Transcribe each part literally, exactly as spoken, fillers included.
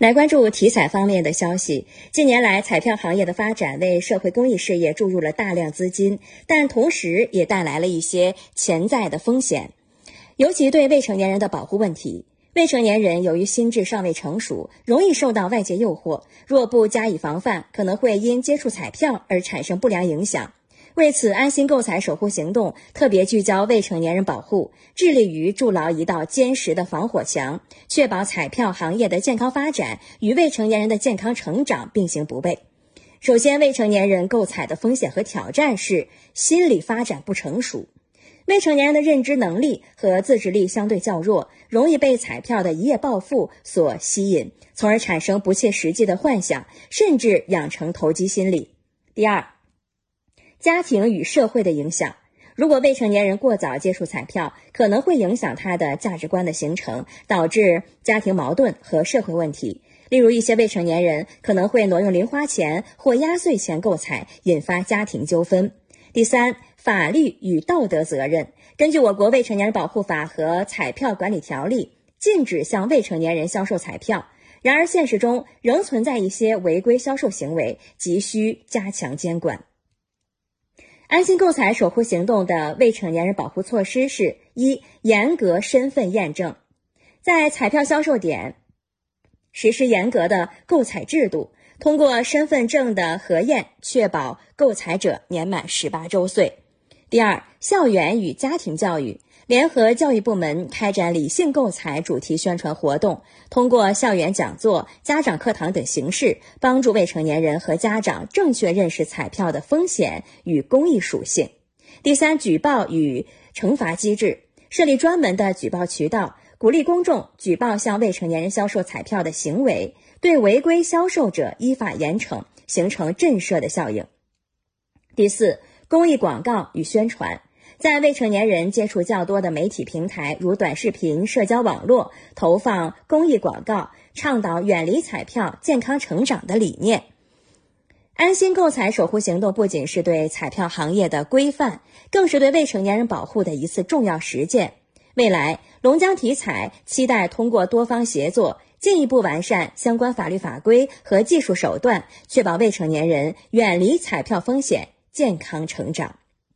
来关注体彩方面的消息。近年来，彩票行业的发展为社会公益事业注入了大量资金，但同时也带来了一些潜在的风险，尤其对未成年人的保护问题。未成年人由于心智尚未成熟，容易受到外界诱惑，若不加以防范，可能会因接触彩票而产生不良影响。为此，安心购彩守护行动特别聚焦未成年人保护，致力于筑牢一道坚实的防火墙，确保彩票行业的健康发展与未成年人的健康成长并行不悖。首先，未成年人购彩的风险和挑战是心理发展不成熟。未成年人的认知能力和自制力相对较弱，容易被彩票的一夜暴富所吸引，从而产生不切实际的幻想，甚至养成投机心理。第二，家庭与社会的影响。如果未成年人过早接触彩票，可能会影响他的价值观的形成，导致家庭矛盾和社会问题。例如，一些未成年人可能会挪用零花钱或压岁钱购彩，引发家庭纠纷。第三，法律与道德责任。根据我国未成年人保护法和彩票管理条例，禁止向未成年人销售彩票。然而，现实中仍存在一些违规销售行为，急需加强监管。安心购彩守护行动的未成年人保护措施是：一、严格身份验证，在彩票销售点实施严格的购彩制度，通过身份证的核验，确保购彩者年满十八周岁。第二，校园与家庭教育，联合教育部门开展理性购彩主题宣传活动，通过校园讲座、家长课堂等形式，帮助未成年人和家长正确认识彩票的风险与公益属性。第三，举报与惩罚机制，设立专门的举报渠道，鼓励公众举报向未成年人销售彩票的行为，对违规销售者依法严惩，形成震慑的效应。第四，公益广告与宣传，在未成年人接触较多的媒体平台，如短视频、社交网络，投放公益广告，倡导远离彩票、健康成长的理念。安心购彩守护行动不仅是对彩票行业的规范，更是对未成年人保护的一次重要实践。未来，龙江体彩期待通过多方协作，进一步完善相关法律法规和技术手段，确保未成年人远离彩票风险，健康成长。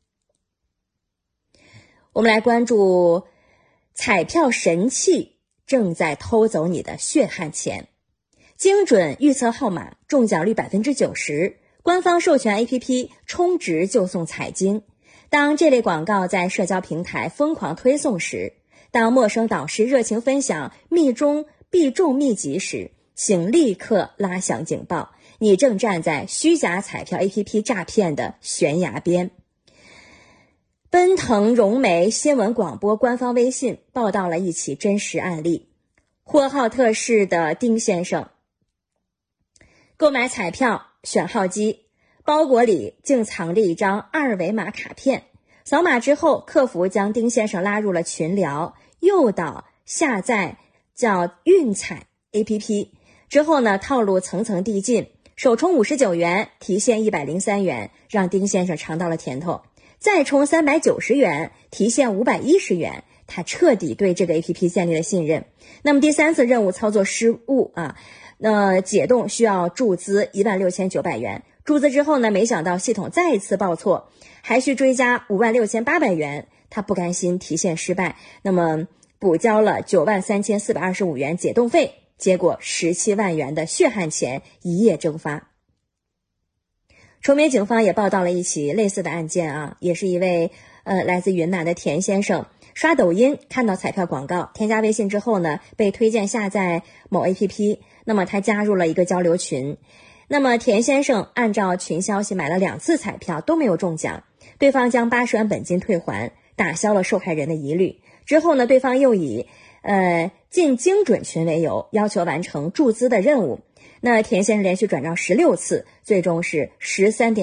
我们来关注彩票神器正在偷走你的血汗钱，精准预测号码，中奖率 百分之九十， 官方授权 A P P 充值就送彩金。当这类广告在社交平台疯狂推送时，当陌生导师热情分享密中必中秘籍时，请立刻拉响警报，你正站在虚假彩票 A P P 诈骗的悬崖边。奔腾融媒新闻广播官方微信报道了一起真实案例。货号特市的丁先生购买彩票选号机，包裹里竟藏着一张二维码卡片，扫码之后，客服将丁先生拉入了群聊，诱导下载叫运彩 A P P， 之后呢，套路层层递进，首充五十九元，提现一百零三元，让丁先生尝到了甜头。再充三百九十元，提现五百一十元，他彻底对这个 A P P 建立了信任。那么第三次任务操作失误啊，那解冻需要注资一万六千九百元，注资之后呢，没想到系统再次报错，还需追加五万六千八百元，他不甘心提现失败，那么补交了九万三千四百二十五元解冻费，结果十七万元的血汗钱一夜蒸发。崇明警方也报道了一起类似的案件啊，也是一位呃来自云南的田先生刷抖音看到彩票广告，添加微信之后呢，被推荐下载某 A P P， 那么他加入了一个交流群。那么田先生按照群消息买了两次彩票都没有中奖，对方将八十元本金退还，打消了受害人的疑虑。之后呢，对方又以呃进精准群为由，要求完成注资的任务。那田先生连续转账十六次，最终是十三点